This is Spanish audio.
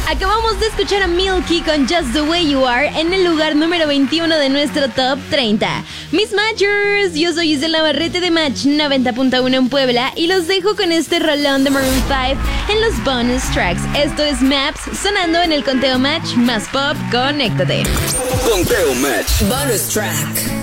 Acabamos de escuchar a Milky con Just the Way You Are en el lugar número 21 de nuestro Top 30. Mis Matchers, yo soy Isela Navarrete de Match 90.1 en Puebla y los dejo con este rolón de Maroon 5 en los bonus tracks. Esto es Maps, sonando en el conteo Match más pop. Conéctate. Conteo Match. Bonus track.